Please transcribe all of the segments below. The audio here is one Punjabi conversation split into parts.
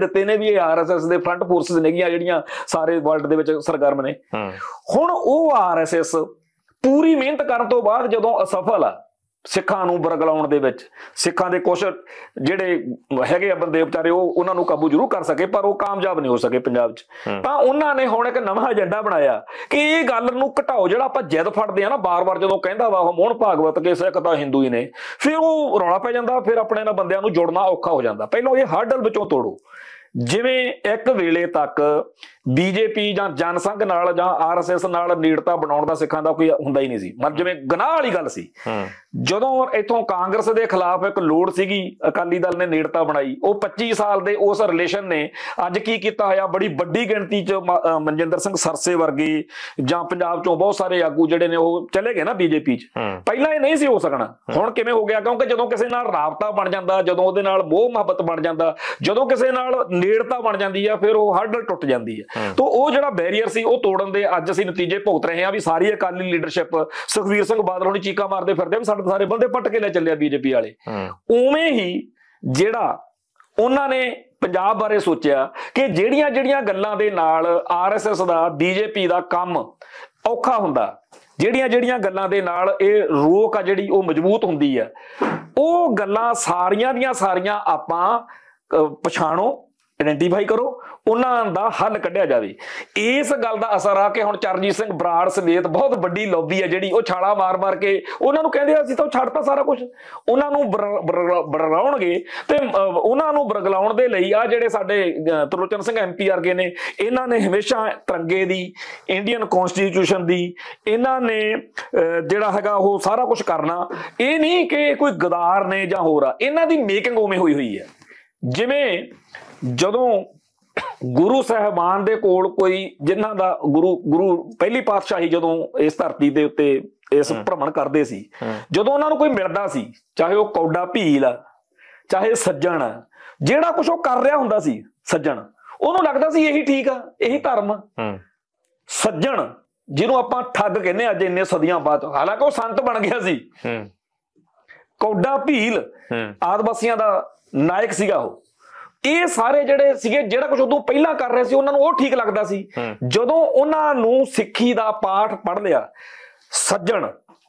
ਦਿੱਤੇ ਨੇ ਵੀ ਇਹ RSS ਦੇ ਫਰੰਟ ਫੋਰਸਿਸ ਨੇਗੀਆਂ ਜਿਹੜੀਆਂ ਸਾਰੇ ਵਰਲਡ ਦੇ ਵਿੱਚ ਸਰਗਰਮ ਨੇ। ਹੁਣ ਉਹ RSS ਪੂਰੀ ਮਿਹਨਤ ਕਰਨ ਤੋਂ ਬਾਅਦ ਜਦੋਂ ਅਸਫਲ ਆ ਸਿੱਖਾਂ ਨੂੰ ਬਰਗਲਾਉਣ ਦੇ ਵਿੱਚ, ਸਿੱਖਾਂ ਦੇ ਕੁਛ ਜਿਹੜੇ ਹੈਗੇ ਆ ਬੰਦੇ ਵਿਚਾਰੇ ਉਹਨਾਂ ਨੂੰ ਕਾਬੂ ਜ਼ਰੂਰ ਕਰ ਸਕੇ, ਪਰ ਉਹ ਕਾਮਯਾਬ ਨਹੀਂ ਹੋ ਸਕੇ ਪੰਜਾਬ 'ਚ। ਤਾਂ ਉਹਨਾਂ ਨੇ ਹੁਣ ਇੱਕ ਨਵਾਂ ਏਜੰਡਾ ਬਣਾਇਆ ਕਿ ਇਹ ਗੱਲ ਨੂੰ ਘਟਾਓ। ਜਿਹੜਾ ਆਪਾਂ ਜਿੱਦ ਫੜਦੇ ਆ ਨਾ ਬਾਰ-ਬਾਰ, ਜਦੋਂ ਕਹਿੰਦਾ ਵਾ ਉਹ ਮੋਹਨ ਭਾਗਵਤ ਕਿ ਸਿੱਖ ਤਾਂ ਹਿੰਦੂ ਹੀ ਨੇ, ਫਿਰ ਉਹ ਰੌਲਾ ਪੈ ਜਾਂਦਾ, ਫਿਰ ਆਪਣੇ ਨਾਲ ਬੰਦਿਆਂ ਨੂੰ ਜੁੜਨਾ ਔਖਾ ਹੋ ਜਾਂਦਾ। ਪਹਿਲਾਂ ਇਹ ਹਰਡਲ ਵਿੱਚੋਂ ਤੋੜੋ। ਜਿਵੇਂ ਇੱਕ ਵੇਲੇ ਤੱਕ BJP ਜਾਂ ਜਨਸੰਘ ਨਾਲ ਜਾਂ RSS ਨਾਲ ਨੇੜਤਾ ਬਣਾਉਣ ਦਾ ਸਿੱਖਾਂ ਦਾ ਕੋਈ ਹੁੰਦਾ ਹੀ ਨਹੀਂ ਸੀ। ਮਤਲਬ ਜਿਵੇਂ ਗੁਨਾਹ ਵਾਲੀ ਗੱਲ ਸੀ। ਜਦੋਂ ਇੱਥੋਂ ਕਾਂਗਰਸ ਦੇ ਖਿਲਾਫ ਇੱਕ ਲੋੜ ਸੀਗੀ, ਅਕਾਲੀ ਦਲ ਨੇ ਨੇੜਤਾ ਬਣਾਈ। ਉਹ 25 ਸਾਲ ਦੇ ਉਸ ਰਿਲੇਸ਼ਨ ਨੇ ਅੱਜ ਕੀ ਕੀਤਾ ਹੋਇਆ, ਬੜੀ ਵੱਡੀ ਗਿਣਤੀ 'ਚ ਮਨਜਿੰਦਰ ਸਿੰਘ ਸਰਸੇ ਵਰਗੇ ਜਾਂ ਪੰਜਾਬ 'ਚੋਂ ਬਹੁਤ ਸਾਰੇ ਆਗੂ ਜਿਹੜੇ ਨੇ ਉਹ ਚਲੇ ਗਏ ਨਾ BJP 'ਚ। ਪਹਿਲਾਂ ਇਹ ਨਹੀਂ ਸੀ ਹੋ ਸਕਣਾ, ਹੁਣ ਕਿਵੇਂ ਹੋ ਗਿਆ? ਕਿਉਂਕਿ ਜਦੋਂ ਕਿਸੇ ਨਾਲ ਰਾਬਤਾ ਬਣ ਜਾਂਦਾ, ਜਦੋਂ ਉਹਦੇ ਨਾਲ ਮੋਹ ਮੁਹੱਬਤ ਬਣ ਜਾਂਦਾ, ਜਦੋਂ ਕਿਸੇ ਨਾਲ ਨੇੜਤਾ ਬਣ ਜਾਂਦੀ ਆ, ਫਿਰ ਉਹ ਹਰਡਲ ਟੁੱਟ ਜਾਂਦੀ ਹੈ। ਤਾਂ ਉਹ ਜਿਹੜਾ ਬੈਰੀਅਰ ਸੀ ਉਹ ਤੋੜਨ ਦੇ ਅੱਜ ਅਸੀਂ ਨਤੀਜੇ ਭੁਗਤ ਰਹੇ ਹਾਂ ਵੀ ਸਾਰੀ ਅਕਾਲੀ ਲੀਡਰਸ਼ਿਪ, ਸੁਖਬੀਰ ਸਿੰਘ ਬਾਦਲ ਹੁਣੀ ਚੀਕਾਂ ਮਾਰਦੇ ਫਿਰਦੇ ਵੀ ਸਾਡੇ ਸਾਰੇ ਬੰਦੇ ਪੱਟ ਕੇ ਲੈ ਚੱਲਿਆ BJP ਵਾਲੇ। ਉਵੇਂ ਹੀ ਜਿਹੜਾ ਉਹਨਾਂ ਨੇ ਪੰਜਾਬ ਬਾਰੇ ਸੋਚਿਆ ਕਿ ਜਿਹੜੀਆਂ ਗੱਲਾਂ ਦੇ ਨਾਲ RSS ਦਾ BJP ਦਾ ਕੰਮ ਔਖਾ ਹੁੰਦਾ, ਜਿਹੜੀਆਂ ਗੱਲਾਂ ਦੇ ਨਾਲ ਇਹ ਰੋਕ ਆ ਜਿਹੜੀ ਉਹ ਮਜ਼ਬੂਤ ਹੁੰਦੀ ਹੈ, ਉਹ ਗੱਲਾਂ ਸਾਰੀਆਂ ਦੀਆਂ ਸਾਰੀਆਂ ਆਪਾਂ ਪਛਾਣੋ, ਆਇਡੈਂਟੀਫਾਈ ਕਰੋ, ਉਹਨਾਂ ਦਾ ਹੱਲ ਕੱਢਿਆ ਜਾਵੇ। ਇਸ ਗੱਲ ਦਾ ਅਸਰ ਆ ਕਿ ਹੁਣ ਚਰਨਜੀਤ ਸਿੰਘ ਬਰਾੜ ਸਮੇਤ ਬਹੁਤ ਵੱਡੀ ਲੌਬੀ ਹੈ ਜਿਹੜੀ ਉਹ ਛਾਲਾ ਮਾਰ ਕੇ ਉਹਨਾਂ ਨੂੰ ਕਹਿੰਦੇ ਅਸੀਂ ਤਾਂ ਛੱਡਤਾ ਸਾਰਾ ਕੁਝ, ਉਹਨਾਂ ਨੂੰ ਬਰਗਲਾਉਣਗੇ। ਤੇ ਉਹਨਾਂ ਨੂੰ ਬਰਗਲਾਉਣ ਦੇ ਲਈ ਆ ਜਿਹੜੇ ਸਾਡੇ ਤਰਲੋਚਨ ਸਿੰਘ MP ਵਰਗੇ ਨੇ, ਇਹਨਾਂ ਨੇ ਹਮੇਸ਼ਾ ਤਿਰੰਗੇ ਦੀ, ਇੰਡੀਅਨ ਕੌਂਸਟੀਟਿਊਸ਼ਨ ਦੀ, ਇਹਨਾਂ ਨੇ ਜਿਹੜਾ ਹੈਗਾ ਉਹ ਸਾਰਾ ਕੁਝ ਕਰਨਾ। ਇਹ ਨਹੀਂ ਕਿ ਕੋਈ ਗਦਾਰ ਨੇ ਜਾਂ ਹੋਰ ਆ, ਇਹਨਾਂ ਦੀ ਮੇਕਿੰਗ ਉਵੇਂ ਹੋਈ ਹੈ। ਜਿਵੇਂ ਜਦੋਂ ਗੁਰੂ ਸਾਹਿਬਾਨ ਦੇ ਕੋਲ ਕੋਈ ਜਿਨ੍ਹਾਂ ਦਾ ਗੁਰੂ ਪਹਿਲੀ ਪਾਤਸ਼ਾਹੀ ਜਦੋਂ ਇਸ ਧਰਤੀ ਦੇ ਉੱਤੇ ਇਸ ਭ੍ਰਮਣ ਕਰਦੇ ਸੀ, ਜਦੋਂ ਉਹਨਾਂ ਨੂੰ ਕੋਈ ਮਿਲਦਾ ਸੀ, ਚਾਹੇ ਉਹ ਕੌਡਾ ਭੀਲ ਆ, ਚਾਹੇ ਸੱਜਣ ਆ, ਜਿਹੜਾ ਕੁਛ ਉਹ ਕਰ ਰਿਹਾ ਹੁੰਦਾ ਸੀ ਸੱਜਣ, ਉਹਨੂੰ ਲੱਗਦਾ ਸੀ ਇਹੀ ਠੀਕ ਆ, ਇਹੀ ਧਰਮ। ਸੱਜਣ ਜਿਹਨੂੰ ਆਪਾਂ ਠੱਗ ਕਹਿੰਦੇ ਅੱਜ ਇੰਨੇ ਸਦੀਆਂ ਬਾਅਦ, ਹਾਲਾਂਕਿ ਉਹ ਸੰਤ ਬਣ ਗਿਆ ਸੀ। ਕੌਡਾ ਭੀਲ ਆਦਿਵਾਸੀਆਂ ਦਾ ਨਾਇਕ ਸੀਗਾ ਉਹ। ਇਹ ਸਾਰੇ ਜਿਹੜੇ ਸੀਗੇ, ਜਿਹੜਾ ਕੁਝ ਉਦੋਂ ਪਹਿਲਾਂ ਕਰ ਰਹੇ ਸੀ, ਉਹਨਾਂ ਨੂੰ ਉਹ ਠੀਕ ਲੱਗਦਾ ਸੀ। ਜਦੋਂ ਉਹਨਾਂ ਨੂੰ ਸਿੱਖੀ ਦਾ ਪਾਠ ਪੜ੍ਹ ਲਿਆ, ਸੱਜਣ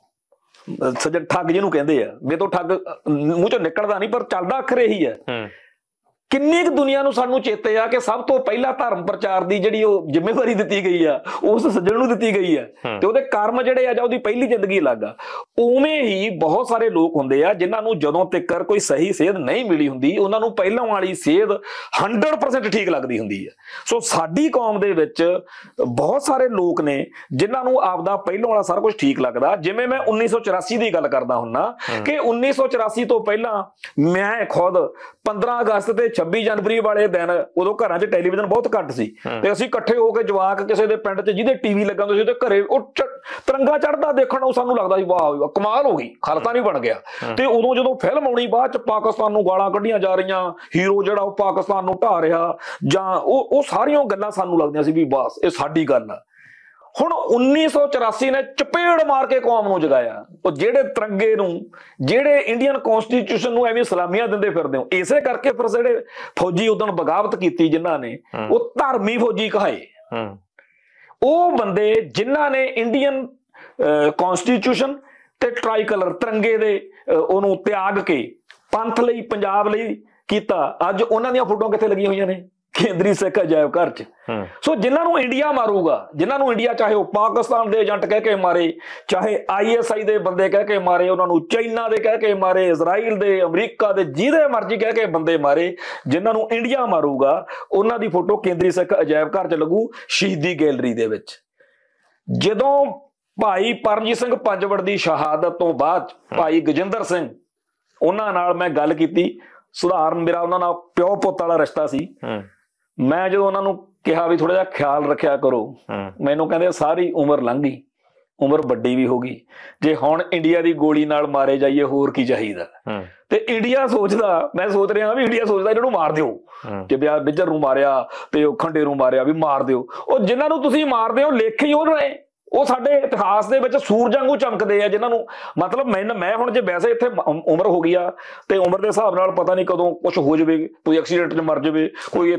ਠੱਗ ਜਿਹਨੂੰ ਕਹਿੰਦੇ ਆ, ਮੇਰੇ ਤੋਂ ਠੱਗ ਮੂੰਹ ਚੋਂ ਨਿਕਲਦਾ ਨਹੀਂ ਪਰ ਚੱਲਦਾ ਅੱਖਰ ਇਹੀ ਹੈ। ਕਿੰਨੀ ਕੁ ਦੁਨੀਆ ਨੂੰ ਸਾਨੂੰ ਚੇਤੇ ਆ ਕਿ ਸਭ ਤੋਂ ਪਹਿਲਾਂ ਧਰਮ ਪ੍ਰਚਾਰ ਦੀ ਜਿਹੜੀ ਉਹ ਜ਼ਿੰਮੇਵਾਰੀ ਦਿੱਤੀ ਗਈ ਆ ਉਸ ਸੱਜਣ ਨੂੰ ਦਿੱਤੀ ਗਈ ਆ, ਤੇ ਉਹਦੇ ਕਰਮ ਜਿਹੜੇ ਆ ਜਾਂ ਉਹਦੀ ਪਹਿਲੀ ਜ਼ਿੰਦਗੀ ਅਲੱਗ ਆ। ਉਵੇਂ ਹੀ ਬਹੁਤ ਸਾਰੇ ਲੋਕ ਹੁੰਦੇ ਆ ਜਿਨ੍ਹਾਂ ਨੂੰ ਜਦੋਂ ਤੱਕ ਕੋਈ ਸਹੀ ਸੇਧ ਨਹੀਂ ਮਿਲੀ ਹੁੰਦੀ, ਉਹਨਾਂ ਨੂੰ ਪਹਿਲਾਂ ਵਾਲੀ ਸੇਧ 100% ਠੀਕ ਲੱਗਦੀ ਹੁੰਦੀ ਹੈ। ਸੋ ਸਾਡੀ ਕੌਮ ਦੇ ਵਿੱਚ ਬਹੁਤ ਸਾਰੇ ਲੋਕ ਨੇ ਜਿਨ੍ਹਾਂ ਨੂੰ ਆਪਦਾ ਪਹਿਲਾਂ ਵਾਲਾ ਸਾਰਾ ਕੁਝ ਠੀਕ ਲੱਗਦਾ। ਜਿਵੇਂ ਮੈਂ 1984 ਦੀ ਗੱਲ ਕਰਦਾ ਹੁੰਨਾ ਕਿ 1984 ਤੋਂ ਪਹਿਲਾਂ ਮੈਂ ਖੁਦ 15 ਅਗਸਤ ਤੇ 26 ਜਨਵਰੀ ਵਾਲੇ ਦਿਨ, ਉਦੋਂ ਘਰਾਂ 'ਚ ਟੈਲੀਵਿਜ਼ਨ ਬਹੁਤ ਘੱਟ ਸੀ, ਤੇ ਅਸੀਂ ਇਕੱਠੇ ਹੋ ਕੇ ਜਵਾਕ ਕਿਸੇ ਦੇ ਪਿੰਡ 'ਚ ਜਿਹਦੇ TV ਲੱਗਾ ਹੁੰਦਾ ਸੀ ਉਹਦੇ ਘਰੇ ਉਹ ਤਿਰੰਗਾ ਚੜ੍ਹਦਾ ਦੇਖਣ ਨੂੰ ਸਾਨੂੰ ਲੱਗਦਾ ਸੀ ਵਾਹ ਕਮਾਲ ਹੋ ਗਈ, ਖਾਲਸਾ ਨਹੀਂ ਬਣ ਗਿਆ। ਤੇ ਉਦੋਂ ਜਦੋਂ ਫਿਲਮ ਆਉਣੀ ਬਾਅਦ 'ਚ ਪਾਕਿਸਤਾਨ ਨੂੰ ਗਾਲਾਂ ਕੱਢੀਆਂ ਜਾ ਰਹੀਆਂ, ਹੀਰੋ ਜਿਹੜਾ ਉਹ ਪਾਕਿਸਤਾਨ ਨੂੰ ਢਾਹ ਰਿਹਾ, ਜਾਂ ਉਹ ਸਾਰੀਆਂ ਗੱਲਾਂ ਸਾਨੂੰ ਲੱਗਦੀਆਂ ਸੀ ਵੀ ਬਸ ਇਹ ਸਾਡੀ ਗੱਲ ਆ। ਹੁਣ 1984 ਨੇ ਚਪੇੜ ਮਾਰ ਕੇ ਕੌਮ ਨੂੰ ਜਗਾਇਆ। ਉਹ ਜਿਹੜੇ ਤਿਰੰਗੇ ਨੂੰ, ਜਿਹੜੇ ਇੰਡੀਅਨ ਕੌਂਸਟੀਟਿਊਸ਼ਨ ਨੂੰ ਐਵੇਂ ਸਲਾਮੀਆਂ ਦਿੰਦੇ ਫਿਰਦੇ ਹੋ, ਇਸੇ ਕਰਕੇ ਫਿਰ ਜਿਹੜੇ ਫੌਜੀ ਉਦੋਂ ਬਗਾਵਤ ਕੀਤੀ ਜਿਨ੍ਹਾਂ ਨੇ, ਉਹ ਧਰਮੀ ਫੌਜੀ ਕਹਾਏ। ਉਹ ਬੰਦੇ ਜਿਨ੍ਹਾਂ ਨੇ ਇੰਡੀਅਨ ਕੌਂਸਟੀਟਿਊਸ਼ਨ ਤੇ ਟ੍ਰਾਈ ਕਲਰ ਤਿਰੰਗੇ ਦੇ ਉਹਨੂੰ ਤਿਆਗ ਕੇ ਪੰਥ ਲਈ, ਪੰਜਾਬ ਲਈ ਕੀਤਾ। ਅੱਜ ਉਹਨਾਂ ਦੀਆਂ ਫੋਟੋਆਂ ਕਿੱਥੇ ਲੱਗੀਆਂ ਹੋਈਆਂ ਨੇ? ਕੇਂਦਰੀ ਸਿੱਖ ਅਜਾਇਬ ਘਰ 'ਚ। ਸੋ ਜਿਨ੍ਹਾਂ ਨੂੰ ਇੰਡੀਆ ਮਾਰੂਗਾ, ਜਿਨ੍ਹਾਂ ਨੂੰ ਇੰਡੀਆ ਚਾਹੇ ਉਹ ਪਾਕਿਸਤਾਨ ਦੇ ਏਜੰਟ ਕਹਿ ਕੇ ਮਾਰੇ, ਚਾਹੇ ISI ਦੇ ਬੰਦੇ ਕਹਿ ਕੇ ਮਾਰੇ, ਉਹਨਾਂ ਨੂੰ ਚਾਈਨਾ ਦੇ ਕਹਿ ਕੇ ਮਾਰੇ, ਇਜ਼ਰਾਈਲ ਦੇ, ਅਮਰੀਕਾ ਦੇ, ਜਿਹਦੇ ਮਰਜ਼ੀ ਕਹਿ ਕੇ ਬੰਦੇ ਮਾਰੇ, ਜਿਨ੍ਹਾਂ ਨੂੰ ਇੰਡੀਆ ਮਾਰੂਗਾ ਉਹਨਾਂ ਦੀ ਫੋਟੋ ਕੇਂਦਰੀ ਸਿੱਖ ਅਜਾਇਬ ਘਰ 'ਚ ਲੱਗੂ, ਸ਼ਹੀਦੀ ਗੈਲਰੀ ਦੇ ਵਿੱਚ। ਜਦੋਂ ਭਾਈ ਪਰਮਜੀਤ ਸਿੰਘ ਪੰਜਵੜ ਦੀ ਸ਼ਹਾਦਤ ਤੋਂ ਬਾਅਦ ਭਾਈ ਗਜਿੰਦਰ ਸਿੰਘ, ਉਹਨਾਂ ਨਾਲ ਮੈਂ ਗੱਲ ਕੀਤੀ। ਸੁਧਾਰਨ ਮੇਰਾ ਉਹਨਾਂ ਨਾਲ ਪਿਓ ਪੁੱਤ ਵਾਲਾ ਰਿਸ਼ਤਾ ਸੀ। ਮੈਂ ਜਦੋਂ ਉਹਨਾਂ ਨੂੰ ਕਿਹਾ ਵੀ ਥੋੜਾ ਜਿਹਾ ਖਿਆਲ ਰੱਖਿਆ ਕਰੋ, ਮੈਨੂੰ ਕਹਿੰਦੇ ਸਾਰੀ ਉਮਰ ਲੰਘ ਗਈ, ਉਮਰ ਵੱਡੀ ਵੀ ਹੋ ਗਈ, ਜੇ ਹੁਣ ਇੰਡੀਆ ਦੀ ਗੋਲੀ ਨਾਲ ਮਾਰੇ ਜਾਈਏ ਹੋਰ ਕੀ ਚਾਹੀਦਾ। ਤੇ ਇੰਡੀਆ ਸੋਚਦਾ, ਮੈਂ ਸੋਚ ਰਿਹਾ ਵੀ ਇੰਡੀਆ ਸੋਚਦਾ ਇਹਨਾਂ ਨੂੰ ਮਾਰ ਦਿਓ, ਜੇ ਬਿਜਰ ਨੂੰ ਮਾਰਿਆ ਤੇ ਉਹ ਖੰਡੇ ਨੂੰ ਮਾਰਿਆ ਵੀ ਮਾਰ ਦਿਓ। ਉਹ ਜਿਨ੍ਹਾਂ ਨੂੰ ਤੁਸੀਂ ਮਾਰਦੇ ਹੋ ਲੇਖ ਹੀ ਉਹ ਰਹੇ, ਉਹ ਸਾਡੇ ਇਤਿਹਾਸ ਦੇ ਵਿੱਚ ਸੂਰਜ ਵਾਂਗੂ ਚਮਕਦੇ ਆ, ਜਿਨ੍ਹਾਂ ਨੂੰ ਮਤਲਬ ਮੈਂ ਹੁਣ ਜੇ ਵੈਸੇ ਇੱਥੇ ਉਮਰ ਹੋ ਗਈ ਆ ਤੇ ਉਮਰ ਦੇ ਹਿਸਾਬ ਨਾਲ ਪਤਾ ਨਹੀਂ ਕਦੋਂ ਕੁਝ ਹੋ ਜਾਵੇ, ਕੋਈ ਐਕਸੀਡੈਂਟ 'ਚ ਮਰ ਜਾਵੇ, ਕੋਈ